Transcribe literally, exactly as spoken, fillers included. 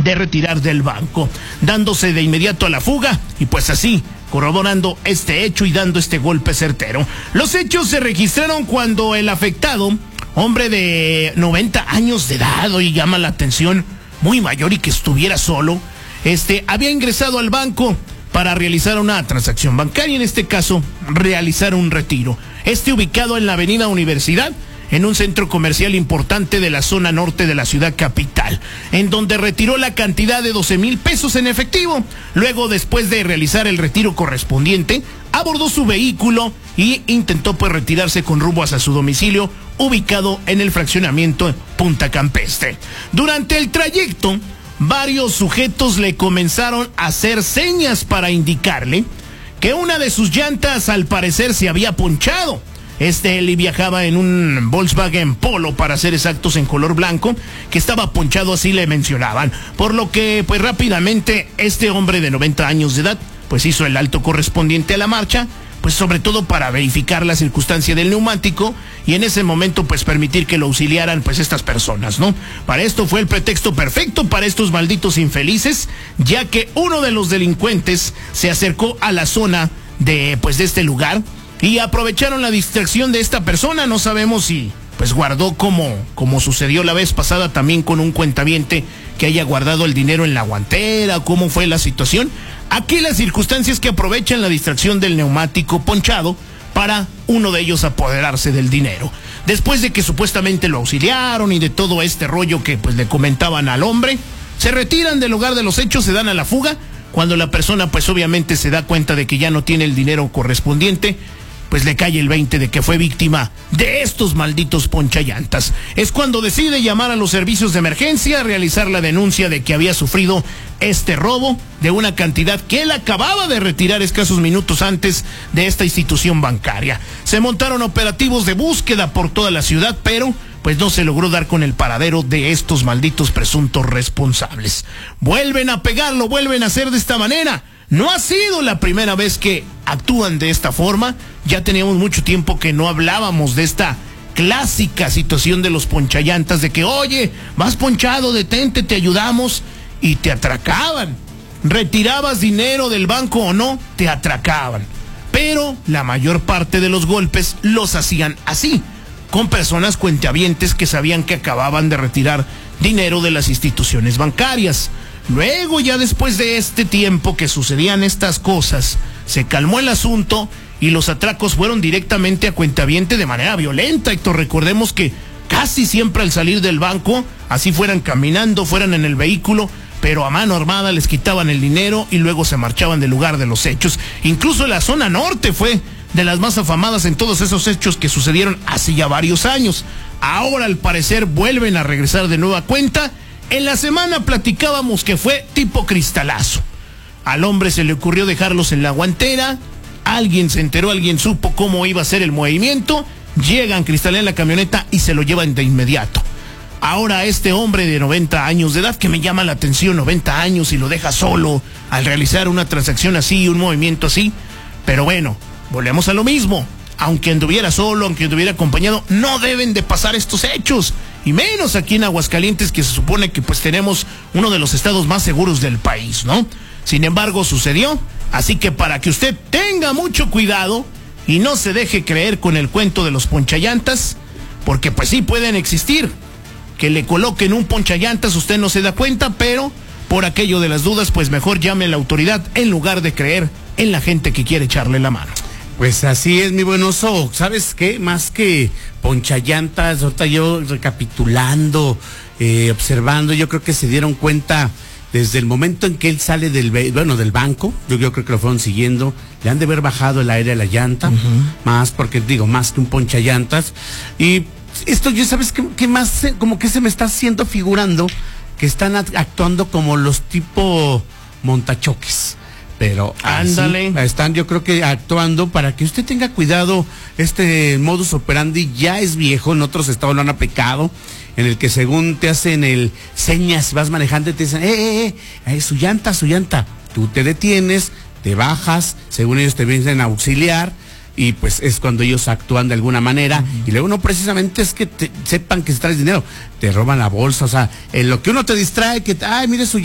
de retirar del banco, dándose de inmediato a la fuga y pues así corroborando este hecho y dando este golpe certero. Los hechos se registraron cuando el afectado, hombre de noventa años de edad, y llama la atención, muy mayor y que estuviera solo, este había ingresado al banco para realizar una transacción bancaria, en este caso realizar un retiro. Este ubicado en la avenida Universidad, en un centro comercial importante de la zona norte de la ciudad capital, en donde retiró la cantidad de doce mil pesos en efectivo. Luego, después de realizar el retiro correspondiente, abordó su vehículo y intentó pues retirarse con rumbo hacia su domicilio, ubicado en el fraccionamiento Punta Campestre. Durante el trayecto, varios sujetos le comenzaron a hacer señas para indicarle que una de sus llantas al parecer se había ponchado. Este él viajaba en un Volkswagen Polo, para ser exactos, en color blanco, que estaba ponchado, así le mencionaban. Por lo que, pues rápidamente, este hombre de noventa años de edad, pues hizo el alto correspondiente a la marcha, pues sobre todo para verificar la circunstancia del neumático y en ese momento pues permitir que lo auxiliaran pues estas personas, ¿no? Para esto fue el pretexto perfecto para estos malditos infelices, ya que uno de los delincuentes se acercó a la zona de pues de este lugar y aprovecharon la distracción de esta persona. No sabemos si pues guardó como, como sucedió la vez pasada también con un cuentaviente, que haya guardado el dinero en la guantera, cómo fue la situación. Aquí las circunstancias que aprovechan la distracción del neumático ponchado para uno de ellos apoderarse del dinero. Después de que supuestamente lo auxiliaron y de todo este rollo que pues le comentaban al hombre, se retiran del lugar de los hechos, se dan a la fuga. Cuando la persona pues obviamente se da cuenta de que ya no tiene el dinero correspondiente, pues le cae el veinte de que fue víctima de estos malditos ponchallantas. Es cuando decide llamar a los servicios de emergencia, realizar la denuncia de que había sufrido este robo de una cantidad que él acababa de retirar escasos minutos antes de esta institución bancaria. Se montaron operativos de búsqueda por toda la ciudad, pero pues no se logró dar con el paradero de estos malditos presuntos responsables. Vuelven a pegarlo, vuelven a hacer de esta manera. No ha sido la primera vez que actúan de esta forma. Ya teníamos mucho tiempo que no hablábamos de esta clásica situación de los ponchallantas, de que, oye, vas ponchado, detente, te ayudamos, y te atracaban. Retirabas dinero del banco o no, te atracaban. Pero la mayor parte de los golpes los hacían así, con personas cuentavientes que sabían que acababan de retirar dinero de las instituciones bancarias. Luego, ya después de este tiempo que sucedían estas cosas, se calmó el asunto y los atracos fueron directamente a cuentaviente de manera violenta. Héctor, recordemos que casi siempre al salir del banco, así fueran caminando, fueran en el vehículo, pero a mano armada les quitaban el dinero y luego se marchaban del lugar de los hechos. Incluso la zona norte fue de las más afamadas en todos esos hechos que sucedieron hace ya varios años. Ahora, al parecer, vuelven a regresar de nueva cuenta. En la semana platicábamos que fue tipo cristalazo. Al hombre se le ocurrió dejarlos en la guantera, alguien se enteró, alguien supo cómo iba a ser el movimiento, llegan, cristalean la camioneta y se lo llevan de inmediato. Ahora este hombre de noventa años de edad, que me llama la atención, noventa años, y lo deja solo al realizar una transacción así, un movimiento así. Pero bueno, volvemos a lo mismo. Aunque anduviera solo, aunque anduviera acompañado, no deben de pasar estos hechos. Y menos aquí en Aguascalientes, que se supone que pues tenemos uno de los estados más seguros del país, ¿no? Sin embargo, sucedió. Así que para que usted tenga mucho cuidado y no se deje creer con el cuento de los ponchallantas, porque pues sí pueden existir. Que le coloquen un ponchallantas, usted no se da cuenta, pero por aquello de las dudas, pues mejor llame a la autoridad en lugar de creer en la gente que quiere echarle la mano. Pues así es, mi buen oso. ¿Sabes qué? Más que ponchallantas, ahorita yo recapitulando, eh, observando, yo creo que se dieron cuenta desde el momento en que él sale del, bueno, del banco. Yo, yo creo que lo fueron siguiendo. Le han de haber bajado el aire a la llanta, uh-huh. más porque digo, más que un ponchallantas. Y esto, yo sabes qué, qué más, como que se me está haciendo figurando que están actuando como los tipo montachoques. Pero ándale, están yo creo que actuando para que usted tenga cuidado. Este modus operandi ya es viejo, en otros estados lo han aplicado, en el que según te hacen el señas, vas manejando y te dicen, eh, eh, eh, su llanta, su llanta. Tú te detienes, te bajas, según ellos te vienen a auxiliar, y pues es cuando ellos actúan de alguna manera, uh-huh. y luego no precisamente es que te, sepan que se traes dinero, te roban la bolsa, o sea, en lo que uno te distrae, que, ay, mire su